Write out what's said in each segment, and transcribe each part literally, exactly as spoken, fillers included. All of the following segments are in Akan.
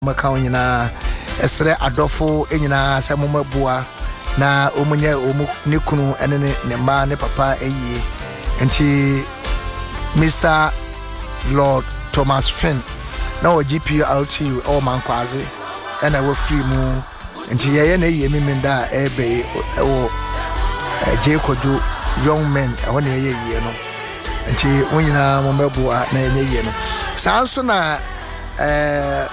maka nyina esre adofo enyina se momabua na omunye omu ne kunu ene ne ma ne papa eyi enti Mister Lord Thomas Finn na o G P L T o mankwaze ena wo free mu enti yeye na eyi emimenda ebe o Jekodo young men e wona yeye yie no enti onyina momabua na yenye yie no sanso na eh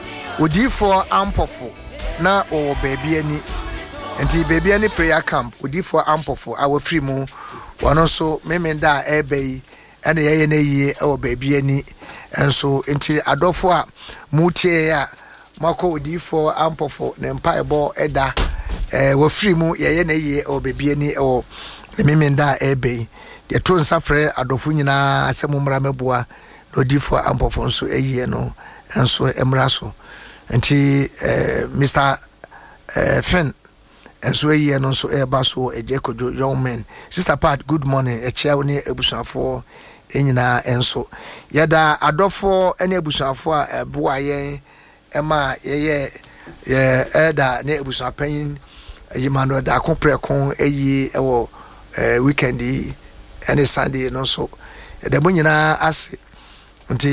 Odifo Ampofo na o baby ani enti baby ani prayer camp Odifo Ampofo awo free mu wono so memenda ebei ene yeye na yie o baby ani enso enti adofo a mutie ya mako Odifo Ampofo ne mpaebo eda eh wo free mu yeye na yie o baby ani o memenda ebei de to nsafre adofo nyina asemu mra meboa Odifo Ampofo nso eyie no enso emra so enti eh, Mister eh, Finn enso eyie no nso eba so Ejekodo young men Sister Pat good morning echia woni ebusuafo enyina enso yada adofo ene ebusuafo a eboa yen ema yeye ye eda ne ebusuapan yimano da komprekon eyi ewo eh, weekend ene Sunday no so da munyina ase nti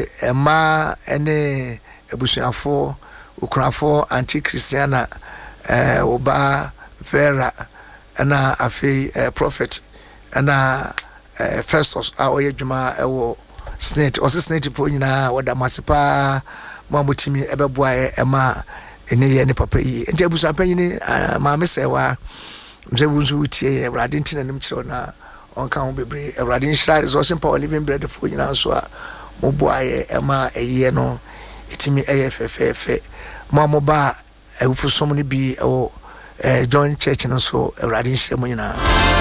ema ene ebusuafo ukrafo anti Christiana eh oba Vera na afi eh, prophet na eh, Festus a oyedwuma ewo snate o snate fo nyina wada masepa mamotimi ebeboa ema ene ye ne papa yi nti ebusuapan ni ma mesewa mze wunzu tie Ewrade ntina nim kiro na onka ho bebre Ewrade nshira resource power living bread fo nyina so a moboa ema eye no itimi ayefefefe mamo ba ewufusom ni bi o John Church no so Ewrade nhyem nyina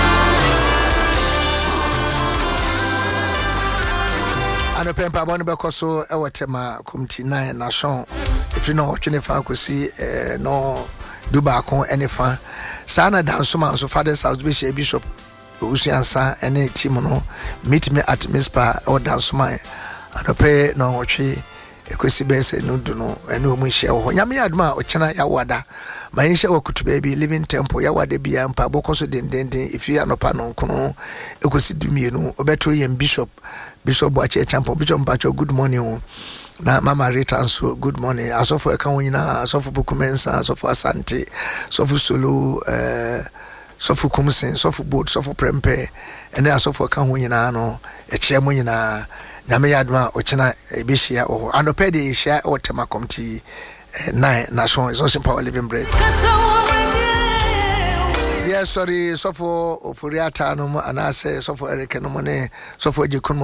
ano pempa bonu bekoso ewotema committee nine nation if no twene fa kosi no duba kon enefa sana dansoma so Father South Bishop Usiansa ene team no meet me at Mispa or dansoma ano pe no otwe ekosi bese no do no ene omu hye wo nyame aduma o chena ya wada ma hye wo kutuba bi living temple ya wada bia mpa bokoso dendenden ifi anopa no nkono ekosi dumienu obeto yem bishop bishop Boache Champo bishop Bacho good morning na mama Rita so good morning asofo eka wonyina asofo bukumensa asofo asante asofo solo eh asofo kumsen asofo board asofo prempe ene asofo eka wonyina no eche monyina nyame yadma ochina ebishia o anopede shia o tema committee nine nation is also power living bread. Yes sorry sofo ofuriata no anase sofo ereke no ne sofo ejikun